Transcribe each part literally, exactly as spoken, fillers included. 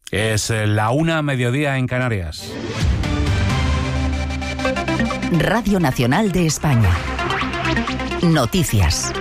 Es la una, mediodía en Canarias. Radio Nacional de España. Noticias.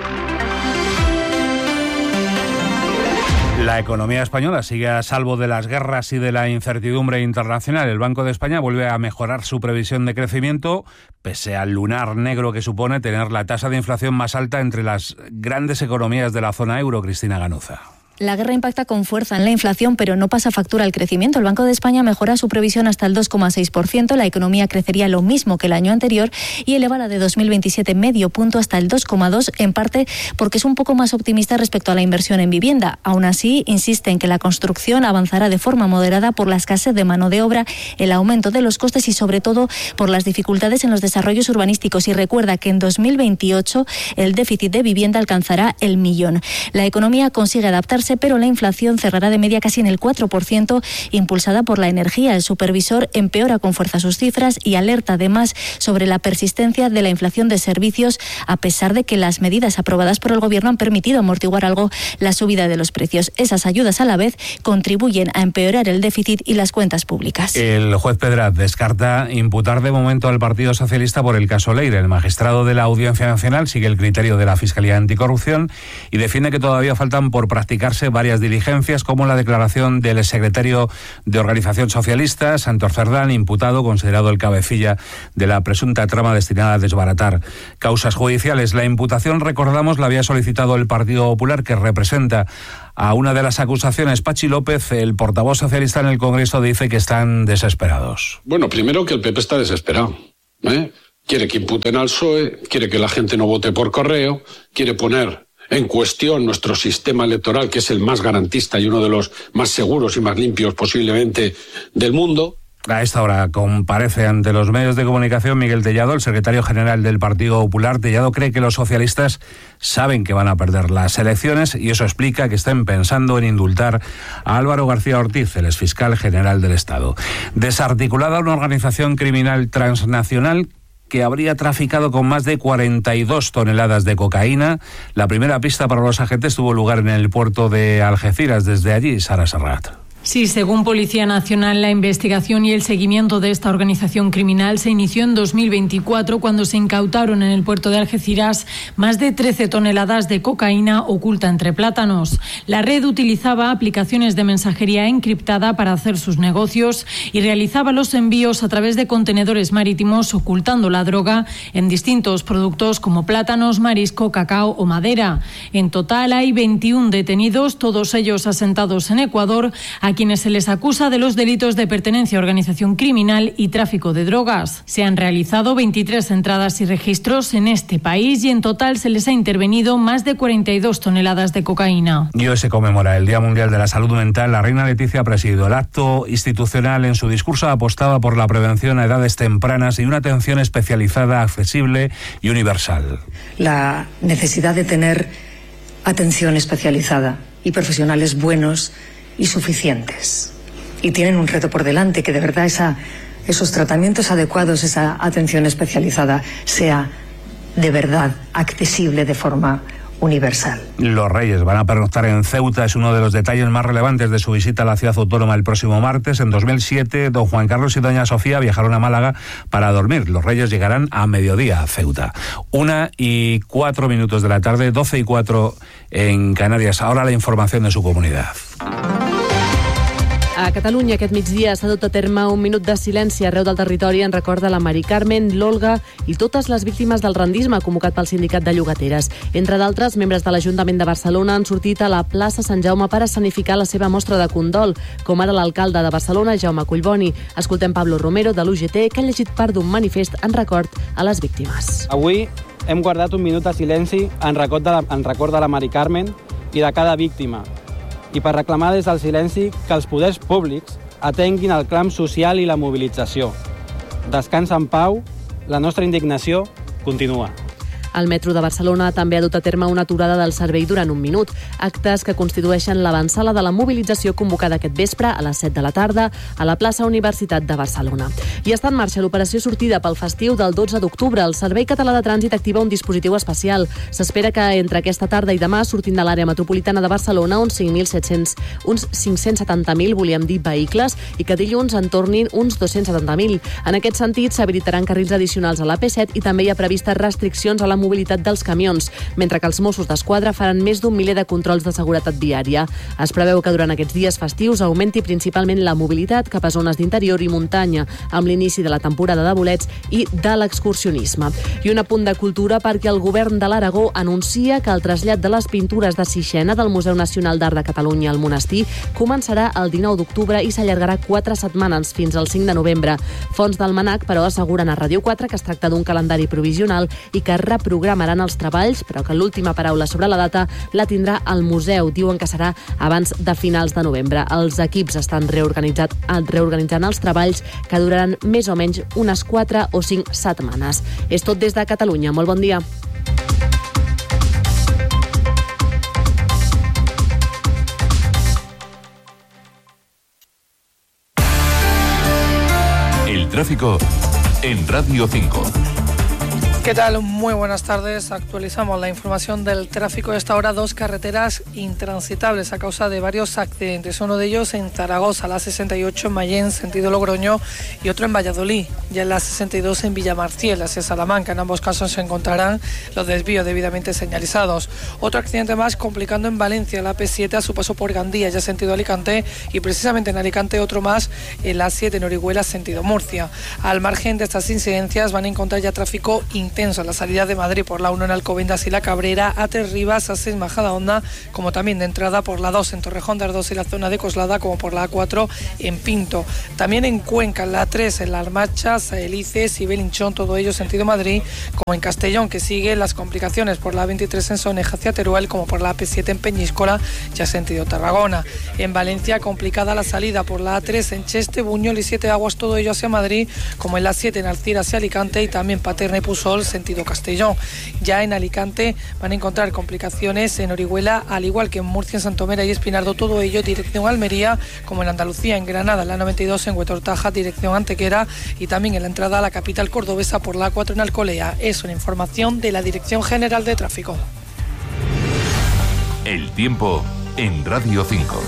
La economía española sigue a salvo de las guerras y de la incertidumbre internacional. El Banco de España vuelve a mejorar su previsión de crecimiento, pese al lunar negro que supone tener la tasa de inflación más alta entre las grandes economías de la zona euro. Cristina Ganuza. La guerra impacta con fuerza en la inflación, pero no pasa factura al crecimiento. El Banco de España mejora su previsión hasta el dos coma seis por ciento. La economía crecería lo mismo que el año anterior y eleva la de dos mil veintisiete medio punto hasta el dos coma dos, en parte porque es un poco más optimista respecto a la inversión en vivienda. Aún así, insiste en que la construcción avanzará de forma moderada por la escasez de mano de obra, el aumento de los costes y, sobre todo, por las dificultades en los desarrollos urbanísticos. Y recuerda que en dos mil veintiocho el déficit de vivienda alcanzará el millón. La economía consigue adaptarse, pero la inflación cerrará de media casi en el cuatro por ciento, impulsada por la energía. El supervisor empeora con fuerza sus cifras y alerta además sobre la persistencia de la inflación de servicios, a pesar de que las medidas aprobadas por el Gobierno han permitido amortiguar algo la subida de los precios. Esas ayudas a la vez contribuyen a empeorar el déficit y las cuentas públicas. El juez Pedraz descarta imputar de momento al Partido Socialista por el caso Leire. El magistrado de la Audiencia Nacional sigue el criterio de la Fiscalía Anticorrupción y defiende que todavía faltan por practicarse varias diligencias, como la declaración del secretario de Organización Socialista, Santos Cerdán, imputado, considerado el cabecilla de la presunta trama destinada a desbaratar causas judiciales. La imputación, recordamos, la había solicitado el Partido Popular, que representa a una de las acusaciones. Pachi López, el portavoz socialista en el Congreso, dice que están desesperados. Bueno, primero que el P P está desesperado, ¿eh? Quiere que imputen al P S O E, quiere que la gente no vote por correo, quiere poner en cuestión nuestro sistema electoral, que es el más garantista y uno de los más seguros y más limpios posiblemente del mundo. A esta hora comparece ante los medios de comunicación Miguel Tellado, el secretario general del Partido Popular. Tellado cree que los socialistas saben que van a perder las elecciones y eso explica que estén pensando en indultar a Álvaro García Ortiz, el exfiscal general del Estado. Desarticulada una organización criminal transnacional que habría traficado con más de cuarenta y dos toneladas de cocaína. La primera pista para los agentes tuvo lugar en el puerto de Algeciras. Desde allí, Sara Serrat. Sí, según Policía Nacional, la investigación y el seguimiento de esta organización criminal se inició en dos mil veinticuatro, cuando se incautaron en el puerto de Algeciras más de trece toneladas de cocaína oculta entre plátanos. La red utilizaba aplicaciones de mensajería encriptada para hacer sus negocios y realizaba los envíos a través de contenedores marítimos, ocultando la droga en distintos productos como plátanos, marisco, cacao o madera. En total hay veintiún detenidos, todos ellos asentados en Ecuador, a quienes se les acusa de los delitos de pertenencia a organización criminal y tráfico de drogas. Se han realizado veintitrés entradas y registros en este país y en total se les ha intervenido más de cuarenta y dos toneladas de cocaína. Y hoy se conmemora el Día Mundial de la Salud Mental. La reina Leticia ha presidido el acto institucional. En su discurso apostaba por la prevención a edades tempranas y una atención especializada, accesible y universal. La necesidad de tener atención especializada y profesionales buenos y suficientes. Y tienen un reto por delante, que de verdad esa, esos tratamientos adecuados, esa atención especializada, sea de verdad accesible de forma universal. Los Reyes van a pernoctar en Ceuta. Es uno de los detalles más relevantes de su visita a la ciudad autónoma el próximo martes. En dos mil siete, don Juan Carlos y doña Sofía viajaron a Málaga para dormir. Los Reyes llegarán a mediodía a Ceuta. Una y cuatro minutos de la tarde, doce y cuatro en Canarias. Ahora la información de su comunidad. A Catalunya aquest migdia s'ha dut a terme un minut de silenci arreu del territori en record de la Mari Carmen, l'Olga i totes les víctimes del rendisme convocat pel sindicat de llogateres. Entre d'altres, membres de l'Ajuntament de Barcelona han sortit a la plaça Sant Jaume per escenificar la seva mostra de condol, com ara l'alcalde de Barcelona, Jaume Collboni. Escoltem Pablo Romero, de l'U G T, que ha llegit part d'un manifest en record a les víctimes. Avui hem guardat un minut de silenci en record de la, en record de la Mari Carmen i de cada víctima, i per reclamar des del silenci que els poders públics atenguin el clam social i la mobilització. Descansa en pau, la nostra indignació continua. El metro de Barcelona també ha dut a terme una aturada del servei durant un minut, actes que constitueixen l'avançala de la mobilització convocada aquest vespre a les set de la tarda a la plaça Universitat de Barcelona. I està en marxa l'operació sortida pel festiu del dotze d'octubre. El Servei Català de Trànsit activa un dispositiu especial. S'espera que entre aquesta tarda i demà surtin de l'àrea metropolitana de Barcelona uns cinc mil set-cents, uns cinc-cents setanta mil, volíem dir, vehicles, i que dilluns en tornin uns dos-cents setanta mil. En aquest sentit, s'habilitaran carrils addicionals a l'A P set i també hi ha previstes restriccions a la mobilitat dels camions, mentre que els Mossos d'Esquadra faran més d'un miler de controls de seguretat viària. Es preveu que durant aquests dies festius augmenti principalment la mobilitat cap a zones d'interior i muntanya, amb l'inici de la temporada de bolets i de l'excursionisme. I un apunt de cultura perquè el govern de l'Aragó anuncia que el trasllat de les pintures de Sixena del Museu Nacional d'Art de Catalunya al monestir començarà el dinou d'octubre i s'allargarà quatre setmanes fins al cinc de novembre. Fonts del MANAC, però, asseguren a Ràdio quatre que es tracta d'un calendari provisional i que reprogramaran els treballs, però que l'última paraula sobre la data la tindrà el museu. Diuen que serà abans de finals de novembre. Els equips estan reorganitzat, reorganitzant els treballs que duraran més o menys unes quatre o cinc setmanes. És tot des de Catalunya. Molt bon dia. El tráfico en Radio cinco. ¿Qué tal? Muy buenas tardes. Actualizamos la información del tráfico. A esta hora, dos carreteras intransitables a causa de varios accidentes. Uno de ellos en Zaragoza, la sesenta y ocho en Mayén, sentido Logroño, y otro en Valladolid, ya en la sesenta y dos en Villamarciel, hacia Salamanca. En ambos casos se encontrarán los desvíos debidamente señalizados. Otro accidente más complicando en Valencia, la A P siete a su paso por Gandía, ya sentido Alicante, y precisamente en Alicante otro más en la siete en Orihuela, sentido Murcia. Al margen de estas incidencias van a encontrar ya tráfico intenso en la salida de Madrid por la uno en Alcobendas y La Cabrera, a Tres Rivas, a seis Majadahonda, como también de entrada por la dos en Torrejón de Ardoz y la zona de Coslada, como por la A cuatro en Pinto. También en Cuenca, en la tres en Las Machas, Saelices y Belinchón, todo ello sentido Madrid, como en Castellón, que sigue las complicaciones por la veintitrés en Soneja hacia Teruel, como por la A P siete en Peñíscola, ya sentido Tarragona. En Valencia, complicada la salida por la A tres en Cheste, Buñol y Siete Aguas, todo ello hacia Madrid, como en la siete en Alcira hacia Alicante y también Paterna y Pusol, sentido Castellón. Ya en Alicante van a encontrar complicaciones en Orihuela, al igual que en Murcia, Santomera y Espinardo, todo ello dirección Almería, como en Andalucía, en Granada, en la noventa y dos en Huetortaja, dirección Antequera, y también en la entrada a la capital cordobesa por la A cuatro en Alcolea. Es una información de la Dirección General de Tráfico. El tiempo en Radio cinco.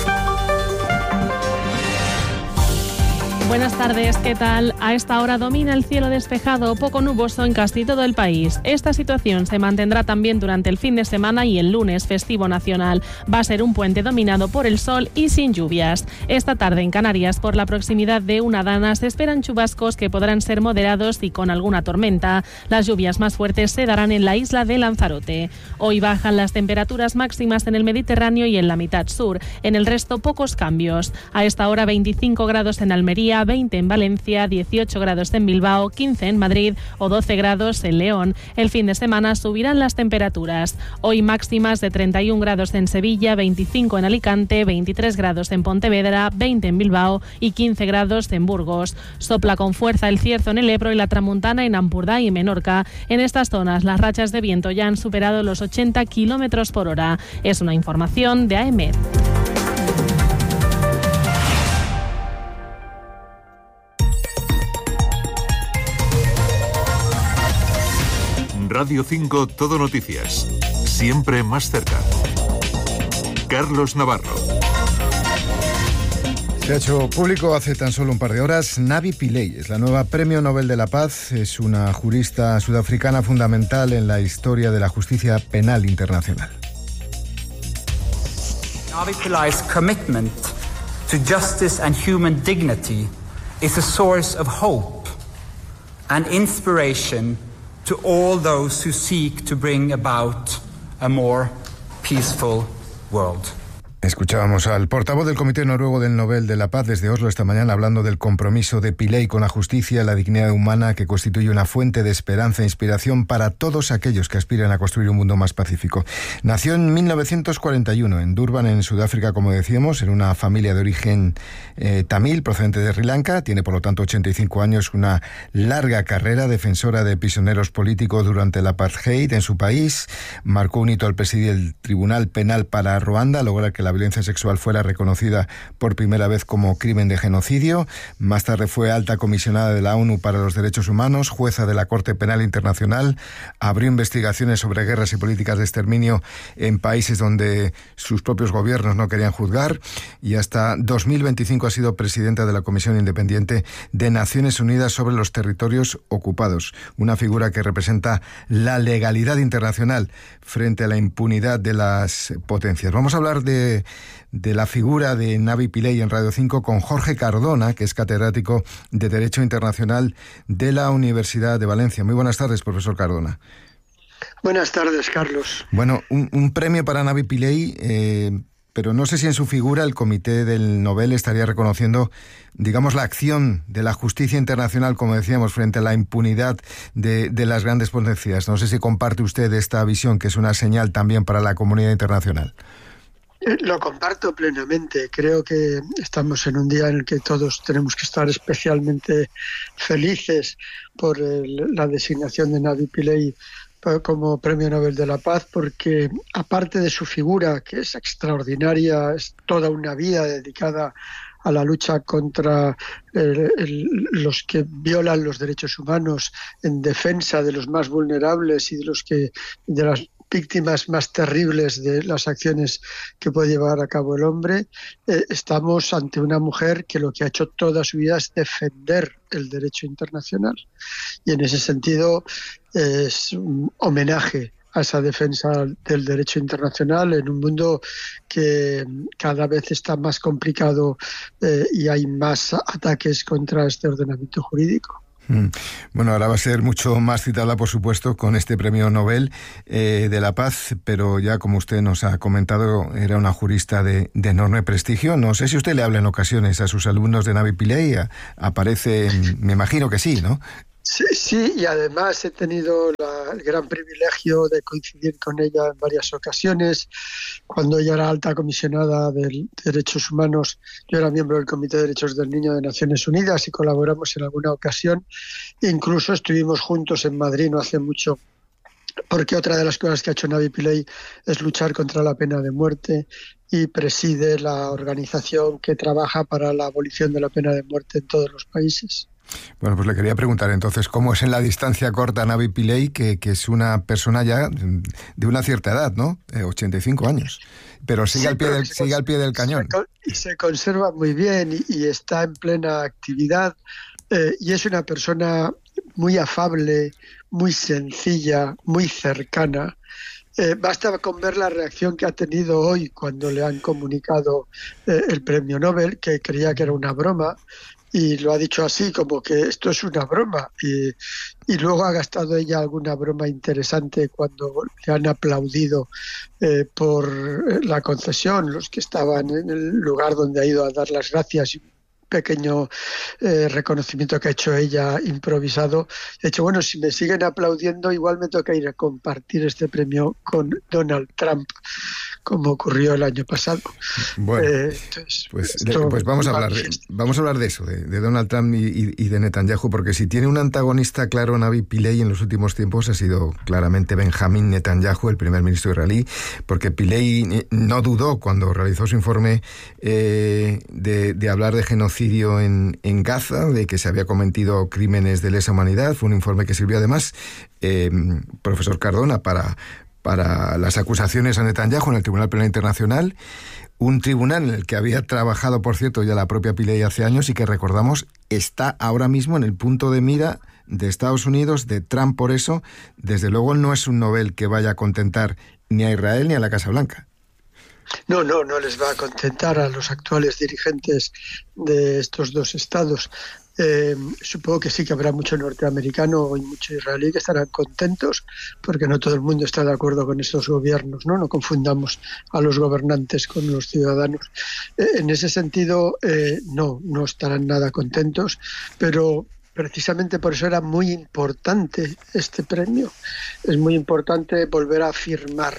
Buenas tardes, ¿qué tal? A esta hora domina el cielo despejado o poco nuboso en casi todo el país. Esta situación se mantendrá también durante el fin de semana y el lunes festivo nacional. Va a ser un puente dominado por el sol y sin lluvias. Esta tarde en Canarias, por la proximidad de una dana, se esperan chubascos que podrán ser moderados y con alguna tormenta. Las lluvias más fuertes se darán en la isla de Lanzarote. Hoy bajan las temperaturas máximas en el Mediterráneo y en la mitad sur. En el resto, pocos cambios. A esta hora, veinticinco grados en Almería, veinte en Valencia, dieciocho grados en Bilbao, quince en Madrid o doce grados en León. El fin de semana subirán las temperaturas. Hoy máximas de treinta y un grados en Sevilla, veinticinco en Alicante, veintitrés grados en Pontevedra, veinte en Bilbao y quince grados en Burgos. Sopla con fuerza el cierzo en el Ebro y la tramuntana en Ampurdá y Menorca. En estas zonas las rachas de viento ya han superado los ochenta kilómetros por hora. Es una información de A E M E D. Radio cinco Todo Noticias. Siempre más cerca. Carlos Navarro. Se ha hecho público hace tan solo un par de horas. Navi Pillay es la nueva Premio Nobel de la Paz. Es una jurista sudafricana fundamental en la historia de la justicia penal internacional. Navi Pillay's commitment to justice and human dignity is a source of hope and inspiration to all those who seek to bring about a more peaceful world. Escuchábamos al portavoz del Comité Noruego del Nobel de la Paz desde Oslo esta mañana hablando del compromiso de Pillay con la justicia y la dignidad humana que constituye una fuente de esperanza e inspiración para todos aquellos que aspiran a construir un mundo más pacífico. Nació en mil novecientos cuarenta y uno en Durban, en Sudáfrica, como decíamos, en una familia de origen eh, tamil procedente de Sri Lanka. Tiene, por lo tanto, ochenta y cinco años, una larga carrera defensora de prisioneros políticos durante el apartheid en su país. Marcó un hito al presidir el Tribunal Penal para Ruanda, lograr que la La violencia sexual fuera reconocida por primera vez como crimen de genocidio. Más tarde fue alta comisionada de la ONU para los Derechos Humanos, jueza de la Corte Penal Internacional, abrió investigaciones sobre guerras y políticas de exterminio en países donde sus propios gobiernos no querían juzgar, y hasta dos mil veinticinco ha sido presidenta de la Comisión Independiente de Naciones Unidas sobre los Territorios Ocupados, una figura que representa la legalidad internacional frente a la impunidad de las potencias. Vamos a hablar de de la figura de Navi Pillay en Radio cinco con Jorge Cardona, que es catedrático de Derecho Internacional de la Universidad de Valencia. Muy buenas tardes, profesor Cardona. Buenas tardes, Carlos. Bueno, un, un premio para Navi Pillay, eh, pero no sé si en su figura el Comité del Nobel estaría reconociendo, digamos, la acción de la justicia internacional, como decíamos, frente a la impunidad de, de las grandes potencias. No sé si comparte usted esta visión, que es una señal también para la comunidad internacional. Lo comparto plenamente. Creo que estamos en un día en el que todos tenemos que estar especialmente felices por el, la designación de Navi Pillay como Premio Nobel de la Paz, porque aparte de su figura, que es extraordinaria, es toda una vida dedicada a la lucha contra el, el, los que violan los derechos humanos, en defensa de los más vulnerables y de los que de las víctimas más terribles de las acciones que puede llevar a cabo el hombre. Eh, estamos ante una mujer que lo que ha hecho toda su vida es defender el derecho internacional, y en ese sentido eh, es un homenaje a esa defensa del derecho internacional en un mundo que cada vez está más complicado eh, y hay más ataques contra este ordenamiento jurídico. Bueno, ahora va a ser mucho más citada, por supuesto, con este Premio Nobel eh, de la Paz, pero ya, como usted nos ha comentado, era una jurista de, de enorme prestigio. No sé si usted le habla en ocasiones a sus alumnos de Navi Pillay. Aparece, me imagino que sí, ¿no? Sí, sí, y además he tenido la, el gran privilegio de coincidir con ella en varias ocasiones. Cuando ella era alta comisionada de Derechos Humanos, yo era miembro del Comité de Derechos del Niño de Naciones Unidas y colaboramos en alguna ocasión. Incluso estuvimos juntos en Madrid no hace mucho, porque otra de las cosas que ha hecho Navi Pillay es luchar contra la pena de muerte, y preside la organización que trabaja para la abolición de la pena de muerte en todos los países. Bueno, pues le quería preguntar entonces, ¿cómo es en la distancia corta Navi Pillay, que, que es una persona ya de una cierta edad, ¿no? Eh, ochenta y cinco años, pero sigue, sí, al, pie del, sigue al pie del cañón. Y se conserva muy bien y, y está en plena actividad, eh, y es una persona muy afable, muy sencilla, muy cercana. Eh, basta con ver la reacción que ha tenido hoy cuando le han comunicado eh, el premio Nobel, que creía que era una broma, y lo ha dicho así, como que esto es una broma, y, y luego ha gastado ella alguna broma interesante cuando le han aplaudido eh, por la concesión, los que estaban en el lugar donde ha ido a dar las gracias. Pequeño eh, reconocimiento que ha hecho ella improvisado. He dicho, bueno, si me siguen aplaudiendo, igual me toca ir a compartir este premio con Donald Trump, como ocurrió el año pasado. Bueno, eh, entonces, pues, de, pues vamos a hablar de, vamos a hablar de eso, de, de Donald Trump y, y de Netanyahu, porque si tiene un antagonista claro Navi Pillay en los últimos tiempos ha sido claramente Benjamín Netanyahu, el primer ministro israelí, porque Pillay no dudó cuando realizó su informe eh, de, de hablar de genocidio En, en Gaza, de que se había cometido crímenes de lesa humanidad. Fue un informe que sirvió además, eh, profesor Cardona, para, para las acusaciones a Netanyahu en el Tribunal Penal Internacional, un tribunal en el que había trabajado, por cierto, ya la propia Pillay hace años y que, recordamos, está ahora mismo en el punto de mira de Estados Unidos, de Trump. Por eso, desde luego, no es un Nobel que vaya a contentar ni a Israel ni a la Casa Blanca. No, no, no les va a contentar a los actuales dirigentes de estos dos estados. Eh, supongo que sí que habrá mucho norteamericano y mucho israelí que estarán contentos, porque no todo el mundo está de acuerdo con estos gobiernos, ¿no? No confundamos a los gobernantes con los ciudadanos. Eh, en ese sentido, eh, no, no estarán nada contentos, pero precisamente por eso era muy importante este premio. Es muy importante volver a afirmar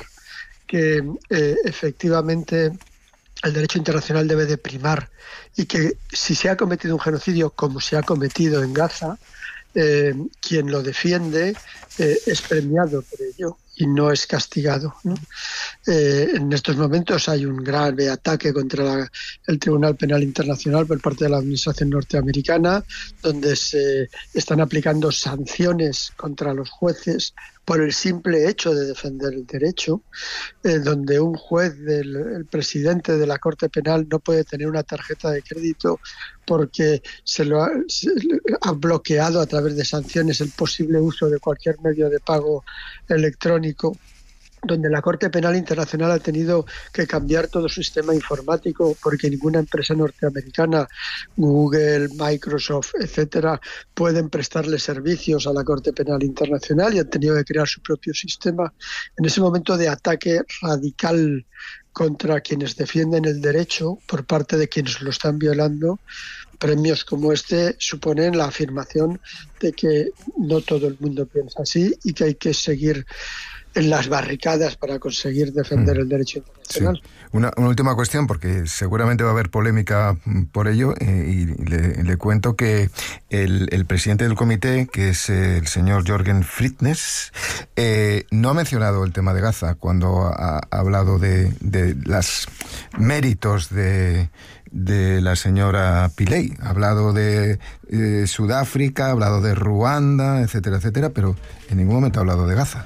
que eh, efectivamente el derecho internacional debe de primar y que si se ha cometido un genocidio como se ha cometido en Gaza, eh, quien lo defiende eh, es premiado por ello y no es castigado, ¿no? Eh, en estos momentos hay un grave ataque contra la, el Tribunal Penal Internacional por parte de la administración norteamericana, donde se están aplicando sanciones contra los jueces por el simple hecho de defender el derecho, eh, donde un juez, del, el presidente de la Corte Penal, no puede tener una tarjeta de crédito porque se lo ha, se, ha bloqueado a través de sanciones el posible uso de cualquier medio de pago electrónico, donde la Corte Penal Internacional ha tenido que cambiar todo su sistema informático porque ninguna empresa norteamericana, Google, Microsoft, etcétera, pueden prestarle servicios a la Corte Penal Internacional y han tenido que crear su propio sistema. En ese momento de ataque radical contra quienes defienden el derecho por parte de quienes lo están violando, premios como este suponen la afirmación de que no todo el mundo piensa así y que hay que seguir en las barricadas para conseguir defender el derecho internacional. Sí. Una, una última cuestión, porque seguramente va a haber polémica por ello, eh, y le, le cuento que el, el presidente del comité, que es el señor Jürgen Friednes, eh, no ha mencionado el tema de Gaza cuando ha, ha hablado de, de los méritos de... de la señora Pillay. Ha hablado de eh, Sudáfrica, ha hablado de Ruanda, etcétera, etcétera, pero en ningún momento ha hablado de Gaza.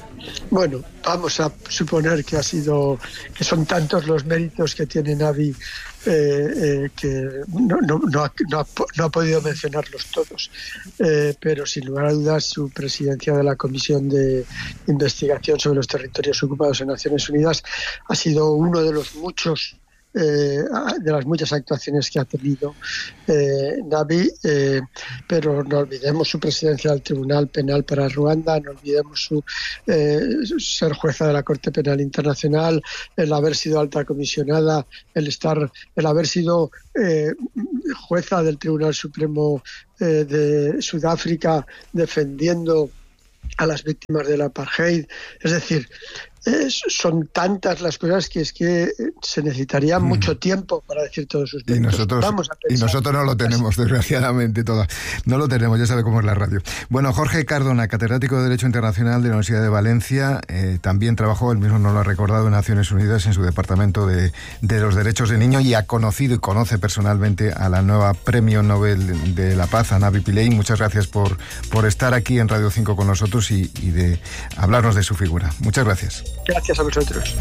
Bueno, vamos a suponer que ha sido, que son tantos los méritos que tiene Nabi eh, eh, que no, no, no, ha, no, ha, no ha podido mencionarlos todos. Eh, pero sin lugar a dudas su presidencia de la Comisión de Investigación sobre los Territorios Ocupados en Naciones Unidas ha sido uno de los muchos Eh, de las muchas actuaciones que ha tenido eh, Nabi, eh, pero no olvidemos su presidencia del Tribunal Penal para Ruanda, no olvidemos su eh, ser jueza de la Corte Penal Internacional, el haber sido alta comisionada, el estar, el haber sido eh, jueza del Tribunal Supremo eh, de Sudáfrica defendiendo a las víctimas del apartheid. Es decir, Es, son tantas las cosas que es que se necesitaría mm. mucho tiempo para decir todos sus méritos. Y nosotros, Vamos a y nosotros no lo tenemos, desgraciadamente, todas. No lo tenemos, ya sabe cómo es la radio. Bueno, Jorge Cardona, catedrático de Derecho Internacional de la Universidad de Valencia, eh, también trabajó, él mismo nos lo ha recordado, en Naciones Unidas en su departamento de, de los derechos de niño, y ha conocido y conoce personalmente a la nueva Premio Nobel de la Paz, a Navi Pillay. Muchas gracias por, por estar aquí en Radio cinco con nosotros y, y de hablarnos de su figura. Muchas gracias. Gracias a vosotros.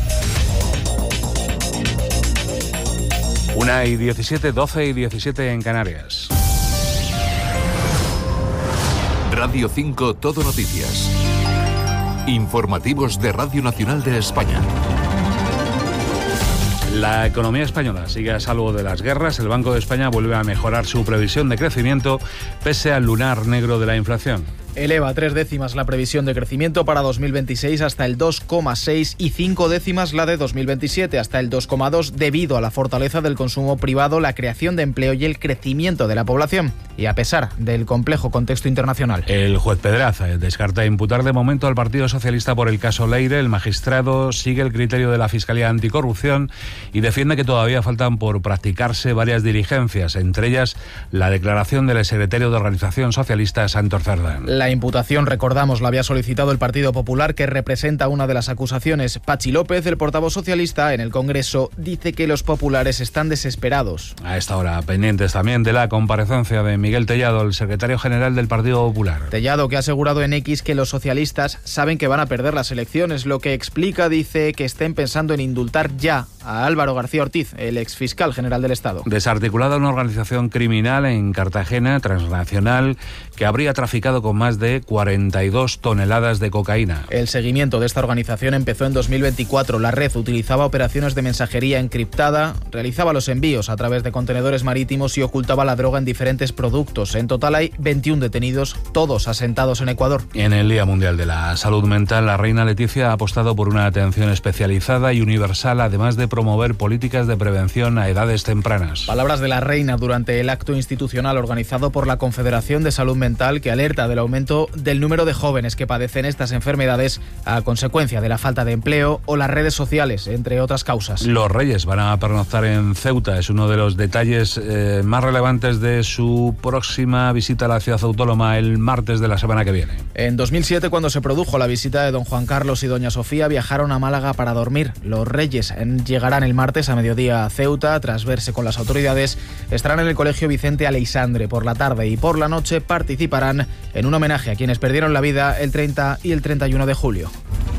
Una y diecisiete, doce y diecisiete en Canarias. Radio cinco Todo Noticias. Informativos de Radio Nacional de España. La economía española sigue a salvo de las guerras. El Banco de España vuelve a mejorar su previsión de crecimiento pese al lunar negro de la inflación. Eleva tres décimas la previsión de crecimiento para dos mil veintiséis hasta el dos coma seis y cinco décimas la de dos mil veintisiete hasta el dos coma dos debido a la fortaleza del consumo privado, la creación de empleo y el crecimiento de la población, y a pesar del complejo contexto internacional. El juez Pedraza descarta imputar de momento al Partido Socialista por el caso Leire. El magistrado sigue el criterio de la Fiscalía Anticorrupción y defiende que todavía faltan por practicarse varias diligencias, entre ellas la declaración del secretario de Organización Socialista, Santos Cerdán. La imputación, recordamos, la había solicitado el Partido Popular, que representa una de las acusaciones. Pachi López, el portavoz socialista en el Congreso, dice que los populares están desesperados. A esta hora, pendientes también de la comparecencia de Miguel Tellado, el secretario general del Partido Popular. Tellado, que ha asegurado en X que los socialistas saben que van a perder las elecciones, lo que explica, dice, que estén pensando en indultar ya a Álvaro García Ortiz, el exfiscal general del Estado. Desarticulada una organización criminal en Cartagena, transnacional, que habría traficado con más más de cuarenta y dos toneladas de cocaína. El seguimiento de esta organización empezó en dos mil veinticuatro. La red utilizaba operaciones de mensajería encriptada, realizaba los envíos a través de contenedores marítimos y ocultaba la droga en diferentes productos. En total hay veintiún detenidos, todos asentados en Ecuador. En el Día Mundial de la Salud Mental, la reina Leticia ha apostado por una atención especializada y universal, además de promover políticas de prevención a edades tempranas. Palabras de la reina durante el acto institucional organizado por la Confederación de Salud Mental, que alerta del aumento del número de jóvenes que padecen estas enfermedades a consecuencia de la falta de empleo o las redes sociales, entre otras causas. Los Reyes van a pernoctar en Ceuta. Es uno de los detalles eh, más relevantes de su próxima visita a la ciudad autónoma el martes de la semana que viene. En dos mil siete, cuando se produjo la visita de don Juan Carlos y doña Sofía, viajaron a Málaga para dormir. Los Reyes llegarán el martes a mediodía a Ceuta. Tras verse con las autoridades, estarán en el Colegio Vicente Aleixandre por la tarde y por la noche participarán en un homenaje a quienes perdieron la vida el treinta y el treinta y uno de julio.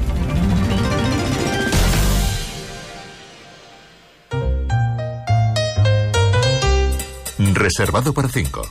Reservado para cinco.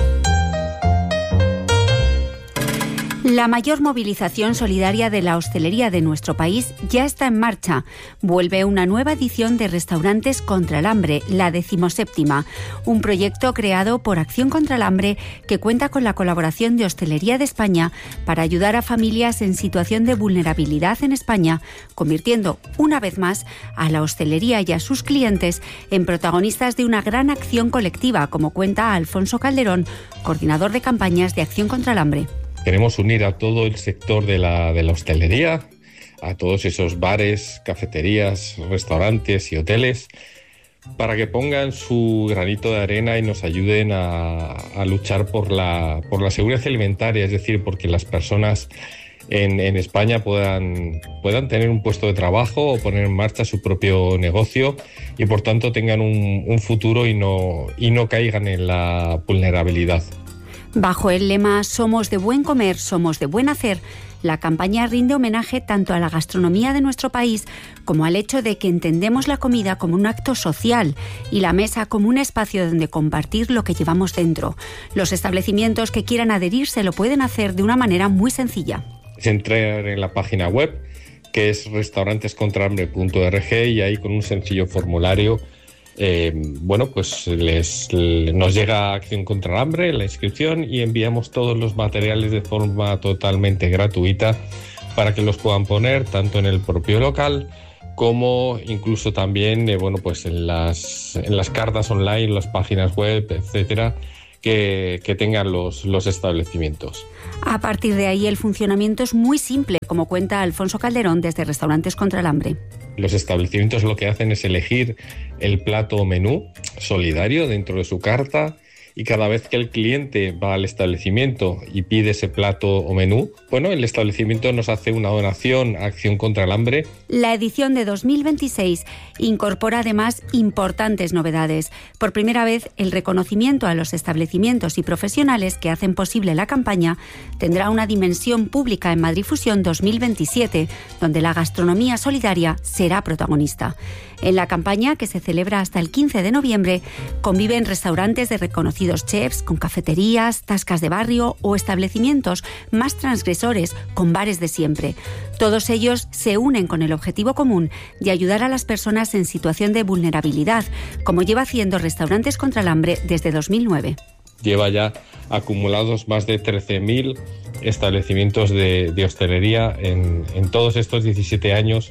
La mayor movilización solidaria de la hostelería de nuestro país ya está en marcha. Vuelve una nueva edición de Restaurantes contra el Hambre, la decimoséptima, un proyecto creado por Acción contra el Hambre que cuenta con la colaboración de Hostelería de España para ayudar a familias en situación de vulnerabilidad en España, convirtiendo una vez más a la hostelería y a sus clientes en protagonistas de una gran acción colectiva, como cuenta Alfonso Calderón, coordinador de campañas de Acción contra el Hambre. Queremos unir a todo el sector de la, de la hostelería, a todos esos bares, cafeterías, restaurantes y hoteles, para que pongan su granito de arena y nos ayuden a, a luchar por la, por la seguridad alimentaria, es decir, porque las personas en, en España puedan, puedan tener un puesto de trabajo o poner en marcha su propio negocio y por tanto tengan un, un futuro y no, y no caigan en la vulnerabilidad. Bajo el lema Somos de buen comer, somos de buen hacer, la campaña rinde homenaje tanto a la gastronomía de nuestro país como al hecho de que entendemos la comida como un acto social y la mesa como un espacio donde compartir lo que llevamos dentro. Los establecimientos que quieran adherirse lo pueden hacer de una manera muy sencilla. Es entrar en la página web, que es restaurantes contra hambre punto org, y ahí con un sencillo formulario Eh, bueno, pues les, les, nos llega Acción contra el Hambre, la inscripción, y enviamos todos los materiales de forma totalmente gratuita para que los puedan poner tanto en el propio local como incluso también eh, bueno, pues en las, en las cartas online, las páginas web, etcétera, que, que tengan los, los establecimientos. A partir de ahí el funcionamiento es muy simple, como cuenta Alfonso Calderón desde Restaurantes contra el Hambre. Los establecimientos lo que hacen es elegir el plato o menú solidario dentro de su carta, y cada vez que el cliente va al establecimiento y pide ese plato o menú, bueno, el establecimiento nos hace una donación a Acción contra el Hambre. La edición de dos mil veintiséis incorpora además importantes novedades. Por primera vez, el reconocimiento a los establecimientos y profesionales que hacen posible la campaña tendrá una dimensión pública en Madrid Fusión dos mil veintisiete, donde la gastronomía solidaria será protagonista. En la campaña, que se celebra hasta el quince de noviembre, conviven restaurantes de reconocidos chefs con cafeterías, tascas de barrio o establecimientos más transgresores con bares de siempre. Todos ellos se unen con el objetivo común de ayudar a las personas en situación de vulnerabilidad, como lleva haciendo Restaurantes contra el Hambre desde dos mil nueve. Lleva ya acumulados más de trece mil establecimientos de, de hostelería en, en todos estos diecisiete años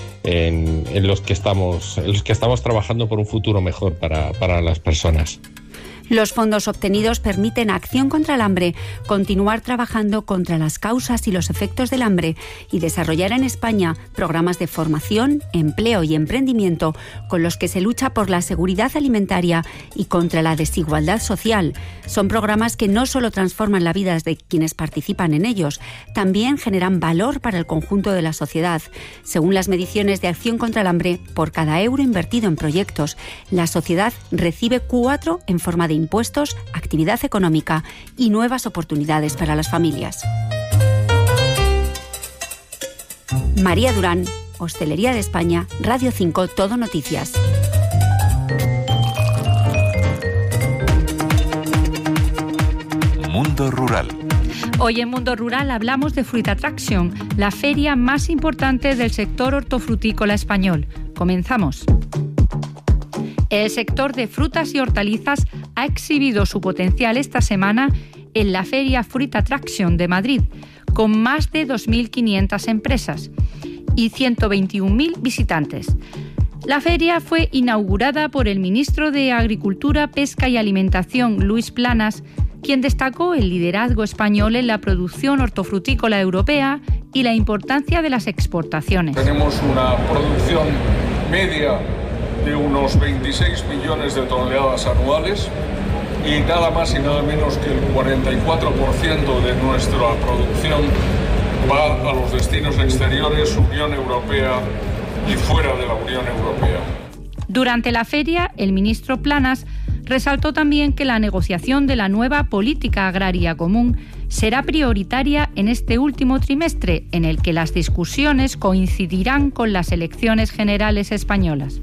en, en, los que estamos, en los que estamos trabajando por un futuro mejor para, para las personas. Los fondos obtenidos permiten a Acción contra el Hambre continuar trabajando contra las causas y los efectos del hambre y desarrollar en España programas de formación, empleo y emprendimiento con los que se lucha por la seguridad alimentaria y contra la desigualdad social. Son programas que no solo transforman la vida de quienes participan en ellos, también generan valor para el conjunto de la sociedad. Según las mediciones de Acción contra el Hambre, por cada euro invertido en proyectos, la sociedad recibe cuatro en forma de impuestos, actividad económica y nuevas oportunidades para las familias. María Durán, Hostelería de España, Radio cinco, Todo Noticias. Mundo Rural. Hoy en Mundo Rural hablamos de Fruit Attraction, la feria más importante del sector hortofrutícola español. Comenzamos. El sector de frutas y hortalizas ha exhibido su potencial esta semana en la feria Fruit Attraction de Madrid, con más de dos mil quinientas empresas y ciento veintiún mil visitantes. La feria fue inaugurada por el ministro de Agricultura, Pesca y Alimentación, Luis Planas, quien destacó el liderazgo español en la producción hortofrutícola europea y la importancia de las exportaciones. Tenemos una producción media de unos veintiséis millones de toneladas anuales y nada más y nada menos que el cuarenta y cuatro por ciento de nuestra producción va a los destinos exteriores, Unión Europea y fuera de la Unión Europea. Durante la feria, el ministro Planas resaltó también que la negociación de la nueva política agraria común será prioritaria en este último trimestre, en el que las discusiones coincidirán con las elecciones generales españolas.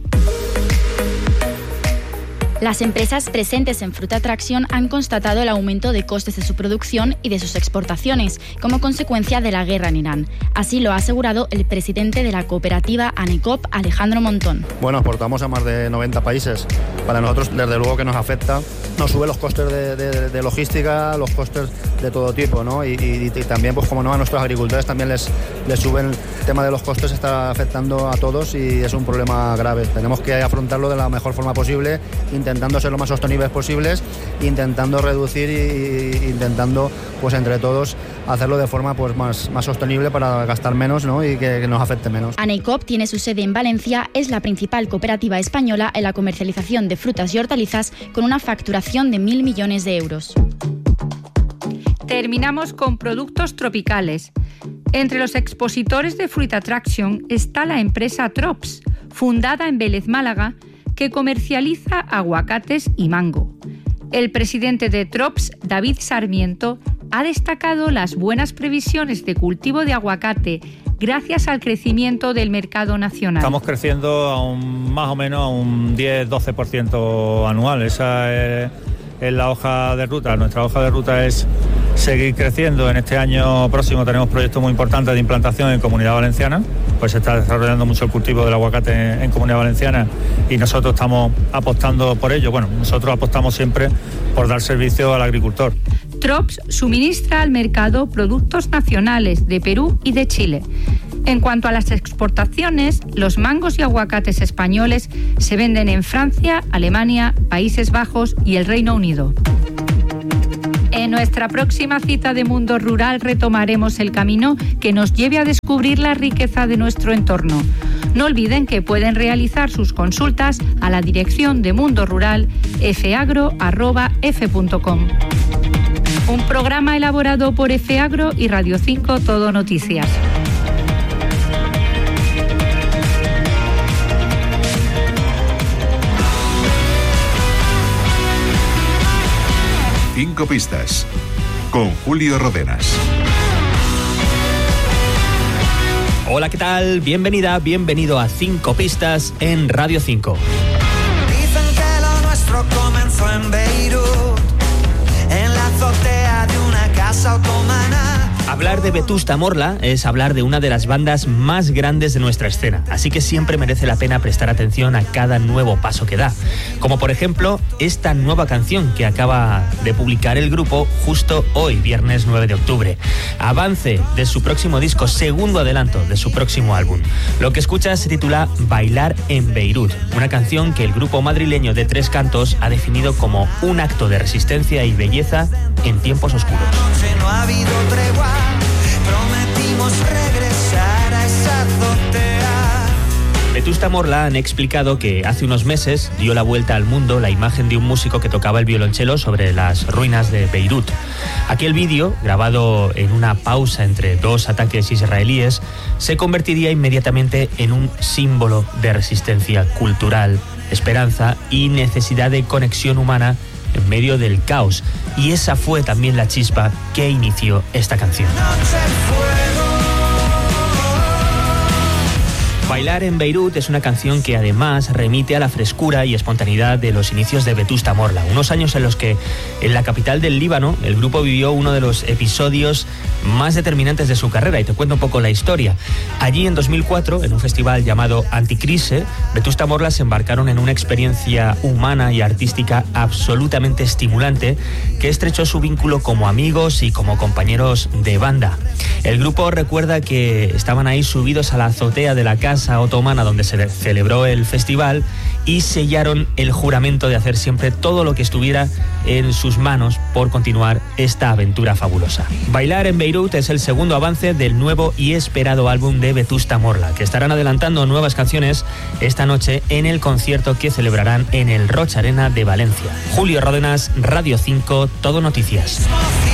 Las empresas presentes en Fruit Attraction han constatado el aumento de costes de su producción y de sus exportaciones como consecuencia de la guerra en Irán. Así lo ha asegurado el presidente de la cooperativa ANECOP, Alejandro Montón. Bueno, exportamos a más de noventa países. Para nosotros, desde luego que nos afecta. Nos sube los costes de, de, de logística, los costes de todo tipo, ¿no? Y, y, y también, pues como no, a nuestros agricultores también les, les suben. El tema de los costes está afectando a todos y es un problema grave. Tenemos que afrontarlo de la mejor forma posible, intentando ser lo más sostenibles posibles, intentando reducir e intentando, pues entre todos, hacerlo de forma pues más, más sostenible para gastar menos, ¿no? Y que, que nos afecte menos. ANECOP tiene su sede en Valencia, es la principal cooperativa española en la comercialización de frutas y hortalizas con una facturación de mil millones de euros. Terminamos con productos tropicales. Entre los expositores de Fruit Attraction está la empresa Trops, fundada en Vélez, Málaga, que comercializa aguacates y mango. El presidente de Trops, David Sarmiento, ha destacado las buenas previsiones de cultivo de aguacate gracias al crecimiento del mercado nacional. Estamos creciendo a un, más o menos a un diez a doce por ciento anual. Esa es, es la hoja de ruta. Nuestra hoja de ruta es seguir creciendo. En este año próximo tenemos proyectos muy importantes de implantación en Comunidad Valenciana, pues se está desarrollando mucho el cultivo del aguacate en, en Comunidad Valenciana y nosotros estamos apostando por ello. Bueno, nosotros apostamos siempre por dar servicio al agricultor. Trops suministra al mercado productos nacionales de Perú y de Chile. En cuanto a las exportaciones, los mangos y aguacates españoles se venden en Francia, Alemania, Países Bajos y el Reino Unido. En nuestra próxima cita de Mundo Rural retomaremos el camino que nos lleve a descubrir la riqueza de nuestro entorno. No olviden que pueden realizar sus consultas a la dirección de Mundo Rural efeagro arroba efe punto com. Un programa elaborado por Efeagro y Radio cinco Todo Noticias. Cinco pistas con Julio Rodenas. Hola, ¿qué tal? Bienvenida, bienvenido a Cinco Pistas en Radio cinco. Dicen que lo nuestro comenzó en Beirut, en la azotea de una casa otomana. Hablar de Vetusta Morla es hablar de una de las bandas más grandes de nuestra escena, así que siempre merece la pena prestar atención a cada nuevo paso que da. Como por ejemplo, esta nueva canción que acaba de publicar el grupo justo hoy, viernes nueve de octubre. Avance de su próximo disco, segundo adelanto de su próximo álbum. Lo que escuchas se titula Bailar en Beirut, una canción que el grupo madrileño de Tres Cantos ha definido como un acto de resistencia y belleza en tiempos oscuros. No ha habido tregua, prometimos regresar a esa azotea. Vetusta Morla han explicado que hace unos meses dio la vuelta al mundo la imagen de un músico que tocaba el violonchelo sobre las ruinas de Beirut. Aquel vídeo, grabado en una pausa entre dos ataques israelíes, se convertiría inmediatamente en un símbolo de resistencia cultural, esperanza y necesidad de conexión humana en medio del caos. Y esa fue también la chispa que inició esta canción. Bailar en Beirut es una canción que además remite a la frescura y espontaneidad de los inicios de Vetusta Morla, unos años en los que en la capital del Líbano el grupo vivió uno de los episodios más determinantes de su carrera, y te cuento un poco la historia. Allí en dos mil cuatro, en un festival llamado Anticrise, Vetusta Morla se embarcaron en una experiencia humana y artística absolutamente estimulante que estrechó su vínculo como amigos y como compañeros de banda. El grupo recuerda que estaban ahí subidos a la azotea de la casa otomana donde se celebró el festival y sellaron el juramento de hacer siempre todo lo que estuviera en sus manos por continuar esta aventura fabulosa. Bailar en Beirut es el segundo avance del nuevo y esperado álbum de Vetusta Morla, que estarán adelantando nuevas canciones esta noche en el concierto que celebrarán en el Roch Arena de Valencia. Julio Ródenas, Radio cinco, Todo Noticias.